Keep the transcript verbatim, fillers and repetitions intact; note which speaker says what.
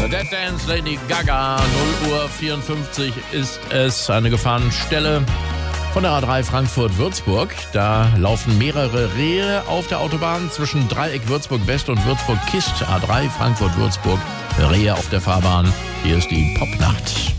Speaker 1: Dead Dance, Lady Gaga, null Uhr vierundfünfzig ist es, eine Gefahrenstelle von der A drei Frankfurt-Würzburg. Da laufen mehrere Rehe auf der Autobahn zwischen Dreieck Würzburg-West und Würzburg-Kist. A drei Frankfurt-Würzburg, Rehe auf der Fahrbahn. Hier ist die Popnacht.